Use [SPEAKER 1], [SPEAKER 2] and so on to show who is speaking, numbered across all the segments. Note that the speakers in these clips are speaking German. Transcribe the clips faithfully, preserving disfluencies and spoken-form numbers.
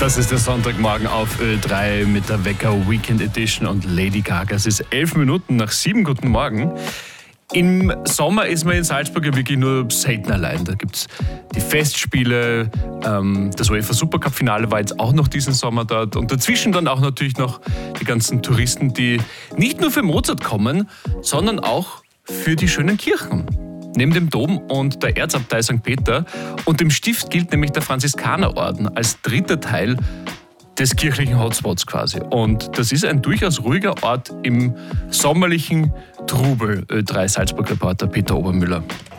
[SPEAKER 1] Das ist der Sonntagmorgen auf Ö drei mit der Wecker Weekend Edition und Lady Gaga. Es ist elf Minuten nach sieben. Guten Morgen. Im Sommer ist man in Salzburg ja wirklich nur selten allein. Da gibt es die Festspiele, ähm, das UEFA Supercup-Finale war jetzt auch noch diesen Sommer dort. Und dazwischen dann auch natürlich noch die ganzen Touristen, die nicht nur für Mozart kommen, sondern auch für die schönen Kirchen. Neben dem Dom und der Erzabtei Sankt Peter und dem Stift gilt nämlich der Franziskanerorden als dritter Teil des kirchlichen Hotspots quasi. Und das ist ein durchaus ruhiger Ort im sommerlichen Trubel. Ö drei Salzburg-Reporter Peter Obermüller.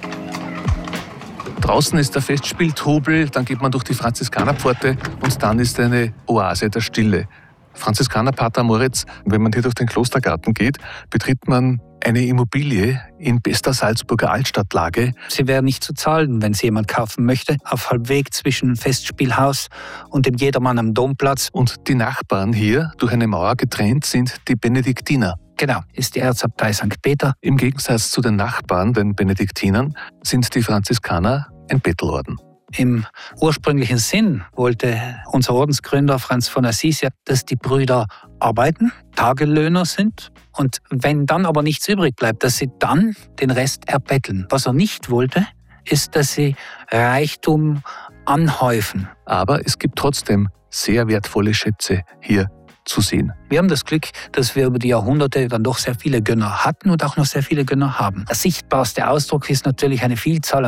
[SPEAKER 2] Draußen ist der Festspieltrubel, dann geht man durch die Franziskanerpforte und dann ist eine Oase der Stille. Franziskanerpater Moritz, wenn man hier durch den Klostergarten geht, betritt man eine Immobilie in bester Salzburger Altstadtlage.
[SPEAKER 3] Sie wäre nicht zu zahlen, wenn sie jemand kaufen möchte. Auf halbweg zwischen Festspielhaus und dem Jedermann am Domplatz.
[SPEAKER 2] Und die Nachbarn hier, durch eine Mauer getrennt, sind die Benediktiner.
[SPEAKER 3] Genau, ist die Erzabtei Sankt Peter.
[SPEAKER 2] Im Gegensatz zu den Nachbarn, den Benediktinern, sind die Franziskaner ein Bettelorden.
[SPEAKER 3] Im ursprünglichen Sinn wollte unser Ordensgründer Franz von Assisi, dass die Brüder arbeiten, Tagelöhner sind und wenn dann aber nichts übrig bleibt, dass sie dann den Rest erbetteln. Was er nicht wollte, ist, dass sie Reichtum anhäufen.
[SPEAKER 2] Aber es gibt trotzdem sehr wertvolle Schätze hier zu sehen.
[SPEAKER 3] Wir haben das Glück, dass wir über die Jahrhunderte dann doch sehr viele Gönner hatten und auch noch sehr viele Gönner haben. Der sichtbarste Ausdruck ist natürlich eine Vielzahl